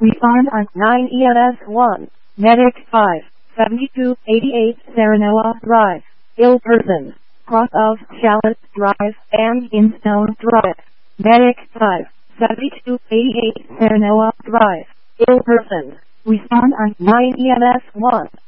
Respond on 9 EMS 1. Medic 5, 7288 Serenoa Drive. Ill person. Cross of Shallot Drive and Instone Drive. Medic 5, 7288 Serenoa Drive. Ill person. Respond on 9 EMS 1.